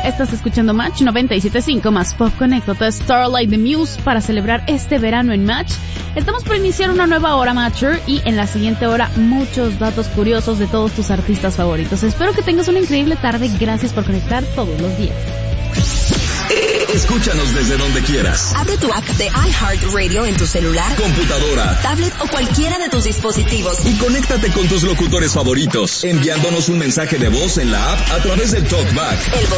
Estás escuchando Match 97.5 más Pop Conéctate Starlight the Muse para celebrar este verano en Match. Estamos por iniciar una nueva hora Matcher y en la siguiente hora muchos datos curiosos de todos tus artistas favoritos. Espero que tengas una increíble tarde. Gracias por conectar todos los días. Escúchanos desde donde quieras. Abre tu app de iHeartRadio en tu celular, computadora, tablet o cualquiera de tus dispositivos. Y conéctate con tus locutores favoritos, enviándonos un mensaje de voz en la app a través del TalkBack. El